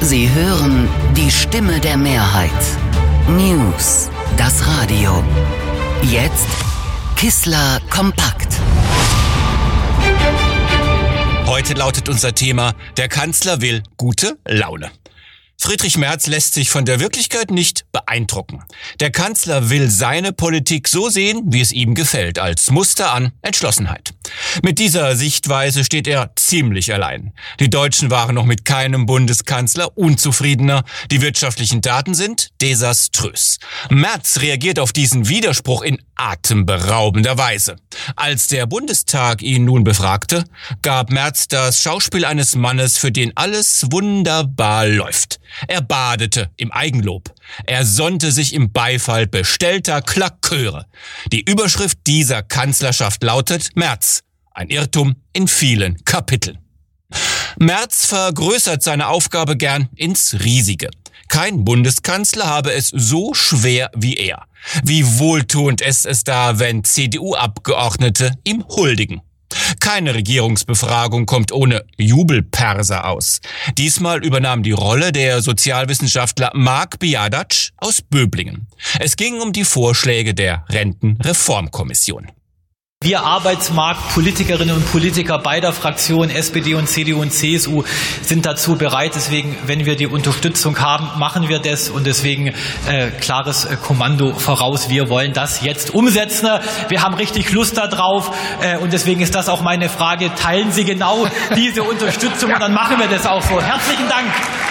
Sie hören die Stimme der Mehrheit. News, das Radio. Jetzt Kissler kompakt. Heute lautet unser Thema: Der Kanzler will gute Laune. Friedrich Merz lässt sich von der Wirklichkeit nicht beeindrucken. Der Kanzler will seine Politik so sehen, wie es ihm gefällt, als Muster an Entschlossenheit. Mit dieser Sichtweise steht er ziemlich allein. Die Deutschen waren noch mit keinem Bundeskanzler unzufriedener. Die wirtschaftlichen Daten sind desaströs. Merz reagiert auf diesen Widerspruch in atemberaubender Weise. Als der Bundestag ihn nun befragte, gab Merz das Schauspiel eines Mannes, für den alles wunderbar läuft. Er badete im Eigenlob. Er sonnte sich im Beifall bestellter Klaköre. Die Überschrift dieser Kanzlerschaft lautet: Merz, ein Irrtum in vielen Kapiteln. Merz vergrößert seine Aufgabe gern ins Riesige. Kein Bundeskanzler habe es so schwer wie er. Wie wohltuend ist es da, wenn CDU-Abgeordnete ihm huldigen. Keine Regierungsbefragung kommt ohne Jubelperser aus. Diesmal übernahm die Rolle der Sozialwissenschaftler Marc Biadac aus Böblingen. Es ging um die Vorschläge der Rentenreformkommission. Wir Arbeitsmarktpolitikerinnen und Politiker beider Fraktionen, SPD und CDU und CSU, sind dazu bereit. Deswegen, wenn wir die Unterstützung haben, machen wir das. Und deswegen klares Kommando voraus. Wir wollen das jetzt umsetzen. Wir haben richtig Lust darauf. Und deswegen ist das auch meine Frage. Teilen Sie genau diese Unterstützung? Und dann machen wir das auch so. Herzlichen Dank.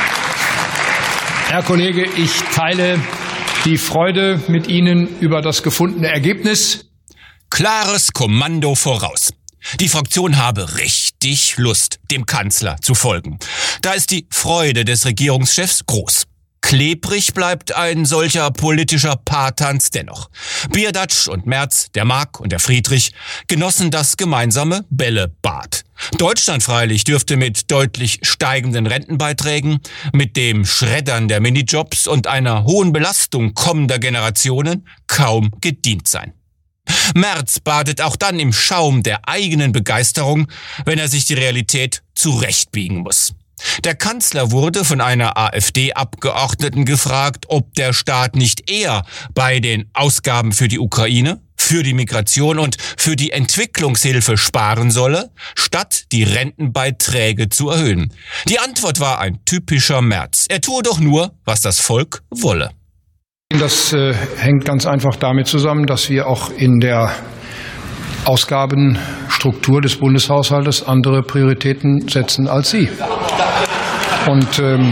Herr Kollege, ich teile die Freude mit Ihnen über das gefundene Ergebnis. Klares Kommando voraus. Die Fraktion habe richtig Lust, dem Kanzler zu folgen. Da ist die Freude des Regierungschefs groß. Klebrig bleibt ein solcher politischer Paartanz dennoch. Biadac und Merz, der Marc und der Friedrich, genossen das gemeinsame Bällebad. Deutschland freilich dürfte mit deutlich steigenden Rentenbeiträgen, mit dem Schreddern der Minijobs und einer hohen Belastung kommender Generationen kaum gedient sein. Merz badet auch dann im Schaum der eigenen Begeisterung, wenn er sich die Realität zurechtbiegen muss. Der Kanzler wurde von einer AfD-Abgeordneten gefragt, ob der Staat nicht eher bei den Ausgaben für die Ukraine, für die Migration und für die Entwicklungshilfe sparen solle, statt die Rentenbeiträge zu erhöhen. Die Antwort war ein typischer Merz. Er tue doch nur, was das Volk wolle. Das hängt ganz einfach damit zusammen, dass wir auch in der Ausgabenstruktur des Bundeshaushaltes andere Prioritäten setzen als Sie. Und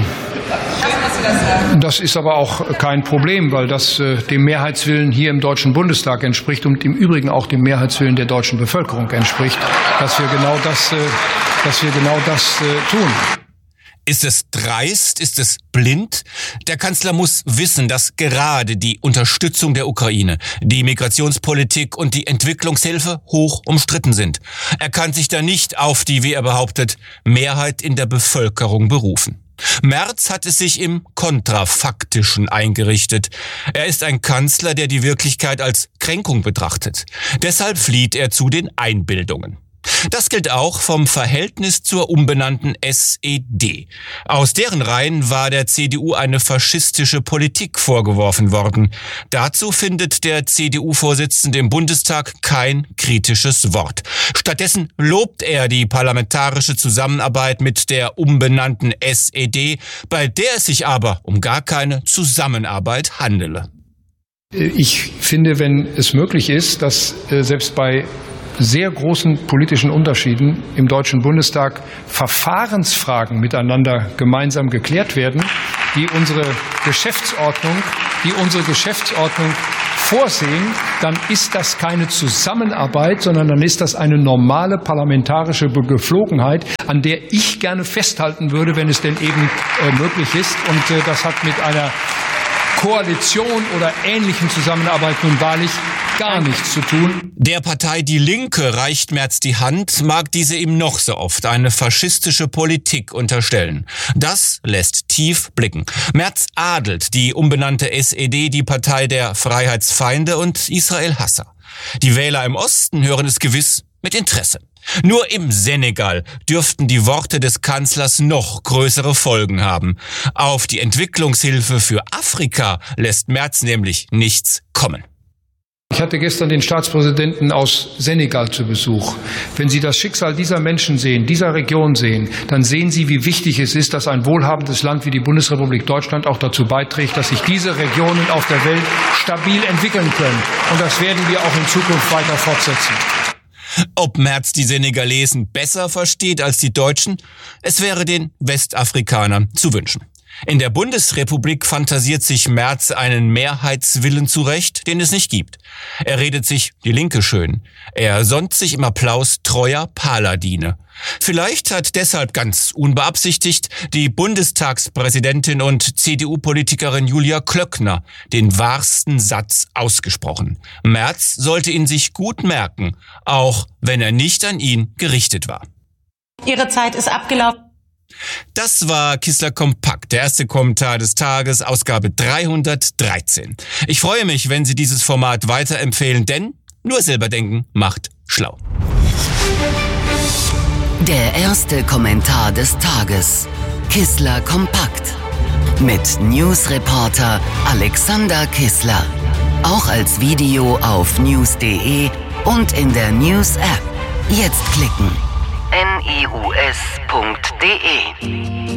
das ist aber auch kein Problem, weil das dem Mehrheitswillen hier im Deutschen Bundestag entspricht und im Übrigen auch dem Mehrheitswillen der deutschen Bevölkerung entspricht, dass wir genau das tun. Ist es dreist? Ist es blind? Der Kanzler muss wissen, dass gerade die Unterstützung der Ukraine, die Migrationspolitik und die Entwicklungshilfe hoch umstritten sind. Er kann sich da nicht auf die, wie er behauptet, Mehrheit in der Bevölkerung berufen. Merz hat es sich im Kontrafaktischen eingerichtet. Er ist ein Kanzler, der die Wirklichkeit als Kränkung betrachtet. Deshalb flieht er zu den Einbildungen. Das gilt auch vom Verhältnis zur umbenannten SED. Aus deren Reihen war der CDU eine faschistische Politik vorgeworfen worden. Dazu findet der CDU-Vorsitzende im Bundestag kein kritisches Wort. Stattdessen lobt er die parlamentarische Zusammenarbeit mit der umbenannten SED, bei der es sich aber um gar keine Zusammenarbeit handele. Ich finde, wenn es möglich ist, dass selbst bei sehr großen politischen Unterschieden im Deutschen Bundestag Verfahrensfragen miteinander gemeinsam geklärt werden, die unsere Geschäftsordnung vorsehen, dann ist das keine Zusammenarbeit, sondern dann ist das eine normale parlamentarische Geflogenheit, an der ich gerne festhalten würde, wenn es denn eben möglich ist. Und das hat mit einer Koalition oder ähnlichen Zusammenarbeit nun wahrlich gar nichts zu tun. Der Partei Die Linke reicht Merz die Hand, mag diese ihm noch so oft eine faschistische Politik unterstellen. Das lässt tief blicken. Merz adelt die umbenannte SED, die Partei der Freiheitsfeinde und Israel-Hasser. Die Wähler im Osten hören es gewiss mit Interesse. Nur im Senegal dürften die Worte des Kanzlers noch größere Folgen haben. Auf die Entwicklungshilfe für Afrika lässt Merz nämlich nichts kommen. Ich hatte gestern den Staatspräsidenten aus Senegal zu Besuch. Wenn Sie das Schicksal dieser Menschen sehen, dieser Region sehen, dann sehen Sie, wie wichtig es ist, dass ein wohlhabendes Land wie die Bundesrepublik Deutschland auch dazu beiträgt, dass sich diese Regionen auf der Welt stabil entwickeln können. Und das werden wir auch in Zukunft weiter fortsetzen. Ob Merz die Senegalesen besser versteht als die Deutschen? Es wäre den Westafrikanern zu wünschen. In der Bundesrepublik fantasiert sich Merz einen Mehrheitswillen zurecht, den es nicht gibt. Er redet sich die Linke schön. Er sonnt sich im Applaus treuer Paladine. Vielleicht hat deshalb ganz unbeabsichtigt die Bundestagspräsidentin und CDU-Politikerin Julia Klöckner den wahrsten Satz ausgesprochen. Merz sollte ihn sich gut merken, auch wenn er nicht an ihn gerichtet war. Ihre Zeit ist abgelaufen. Das war Kissler Kompakt, der erste Kommentar des Tages, Ausgabe 313. Ich freue mich, wenn Sie dieses Format weiterempfehlen, denn nur selber denken macht schlau. Der erste Kommentar des Tages. Kissler Kompakt. Mit Newsreporter Alexander Kissler. Auch als Video auf news.de und in der News-App. Jetzt klicken. news.de